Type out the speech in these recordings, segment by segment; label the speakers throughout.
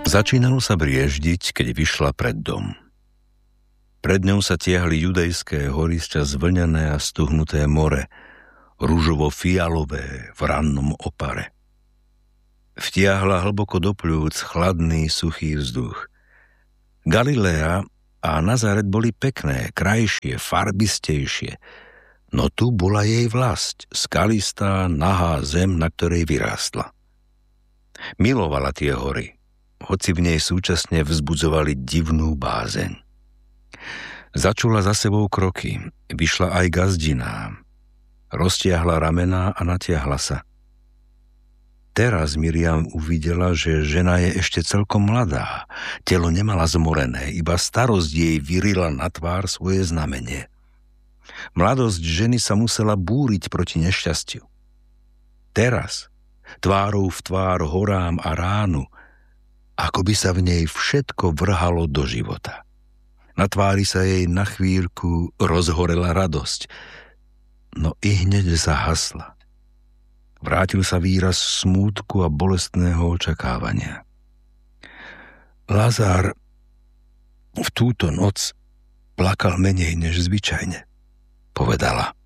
Speaker 1: Začínalo sa brieždiť, keď vyšla pred dom. Pred ňou sa tiahli judejské hory sčas vlnené a stuhnuté more, ružovo-fialové v rannom opare. Vtiahla hlboko do pľúc chladný, suchý vzduch. Galilea a Nazaret boli pekné, krajšie, farbistejšie, no tu bola jej vlasť, skalistá, nahá zem, na ktorej vyrástla. Milovala tie hory, hoci v nej súčasne vzbudzovali divnú bázeň. Začula za sebou kroky, vyšla aj gazdinám. Roztiahla ramená a natiahla sa. Teraz Miriam uvidela, že žena je ešte celkom mladá. Telo nemala zmorené, iba starosť jej vyrila na tvár svoje znamenie. Mladosť ženy sa musela búriť proti nešťastiu. Teraz, tvárou v tvár horám a ránu, ako by sa v nej všetko vrhalo do života. Na tvári sa jej na chvíľku rozhorela radosť, no i hneď zahasla. Vrátil sa výraz smútku a bolestného očakávania. Lazár v túto noc plakal menej než zvyčajne, povedala.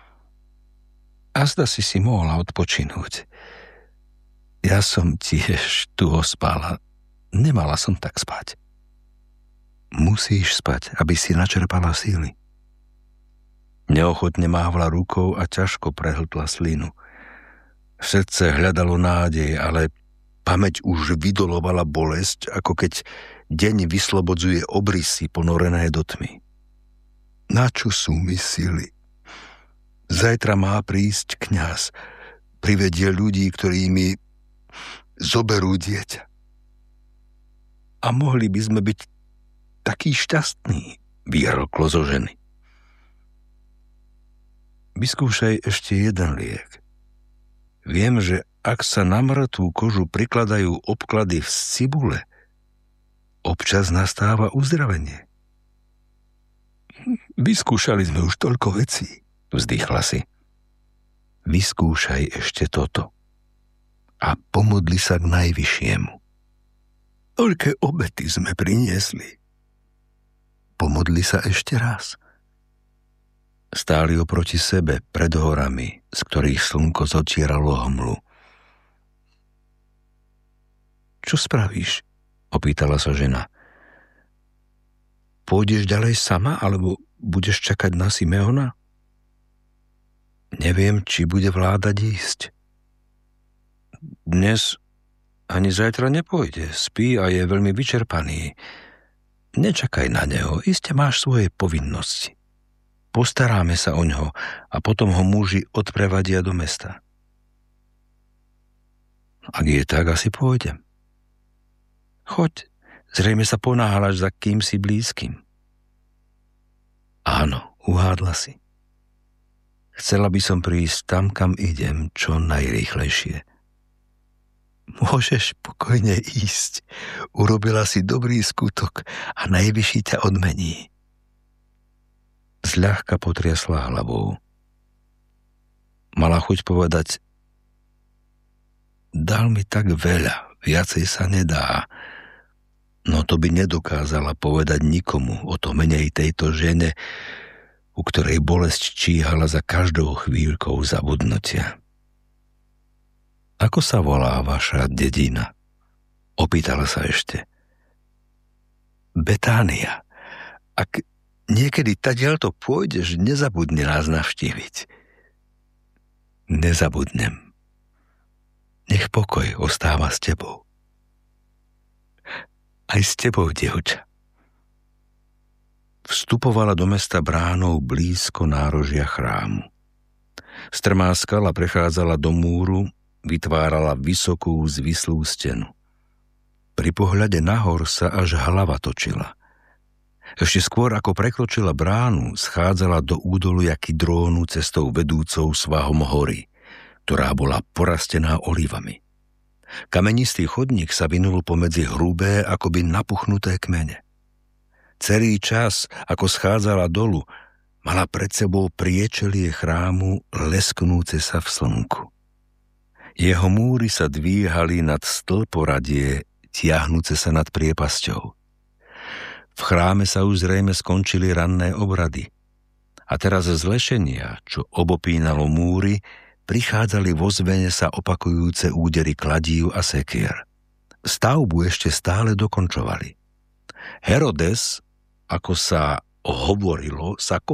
Speaker 1: Azda si mohla odpočinúť. Ja som tiež tu ospala. Nemala som tak spať. Musíš spať, aby si načerpala síly. Neochotne mávla rukou a ťažko prehltla slinu. Srdce hľadalo nádej, ale pamäť už vydolovala bolesť, ako keď deň vyslobodzuje obrysy ponorené do tmy. Na čo sú mi sily? Zajtra má prísť kňaz. Privedie ľudí, ktorí mi zoberú dieťa. A mohli by sme byť taký šťastný, vyhrklo zo ženy. Vyskúšaj ešte jeden liek. Viem, že ak sa na mŕtvú kožu prikladajú obklady z cibule, občas nastáva uzdravenie. Vyskúšali sme už toľko vecí, vzdychla si. Vyskúšaj ešte toto a pomodli sa k Najvyššiemu. Toľké obety sme priniesli. Pomodli sa ešte raz. Stáli oproti sebe pred horami, z ktorých slnko zotieralo hmlu. Čo spravíš? Opýtala sa žena. Pôjdeš ďalej sama, alebo budeš čakať na Simeona? Neviem, či bude vládať ísť. Dnes ani zajtra nepôjde. Spí a je veľmi vyčerpaný. Nečakaj na neho, iste máš svoje povinnosti. Postaráme sa oňho a potom ho muži odprevadia do mesta. Ak je tak, asi pôjdem. Choď, zrejme sa ponáhľaš za kýmsi blízkym. Áno, uhádla si. Chcela by som prísť tam, kam idem, čo najrýchlejšie. Môžeš pokojne ísť. Urobila si dobrý skutok a Najvyšší ťa odmení. Zľahka potriasla hlavou. Mala chuť povedať, dal mi tak veľa, viacej sa nedá. No to by nedokázala povedať nikomu, o to menej tejto žene, u ktorej bolesť číhala za každou chvíľkou zabudnutia. Ako sa volá vaša dedina? Opýtala sa ešte. Betánia. Ak niekedy tadiaľto pôjdeš, nezabudni nás navštíviť. Nezabudnem. Nech pokoj ostáva s tebou. Aj s tebou, dievča. Vstupovala do mesta bránou blízko nárožia chrámu. Strmá skala prechádzala do múru, vytvárala vysokú zvislú stenu. Pri pohľade nahor sa až hlava točila. Ešte skôr ako prekročila bránu, schádzala do údolia Kidrónu cestou vedúcou svahom hory, ktorá bola porastená olivami. Kamenistý chodník sa vinul pomedzi hrubé, akoby napuchnuté kmene. Celý čas, ako schádzala dolu, mala pred sebou priečelie chrámu lesknúce sa v slnku. Jeho múry sa dvíhali nad stĺporadie tiahnuce sa nad priepasťou. V chráme sa už zrejme skončili ranné obrady. A teraz z lešenia, čo obopínalo múry, prichádzali vo zvene sa opakujúce údery kladív a sekier. Stavbu ešte stále dokončovali. Herodes, ako sa hovorilo, sa